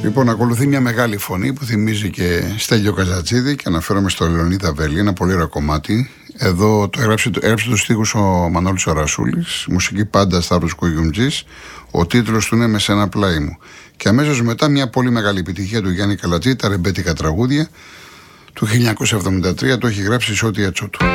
Λοιπόν, ακολουθεί μια μεγάλη φωνή που θυμίζει και Στέλιο Καζατζίδη και αναφέρομαι στο Λεωνίδα Βέλη, ένα πολύ ωραίο κομμάτι. Εδώ το έγραψε τους στίχους ο Μανώλης ο Ρασούλης, μουσική πάντα Σταύρος Κουγιουμτζής. Ο τίτλος του είναι «Με σένα πλάι μου». Και αμέσως μετά μια πολύ μεγάλη επιτυχία του Γιάννη Καλατζή, τα ρεμπέτικα τραγούδια του 1973, το έχει γράψει η Σώτια Τσότου.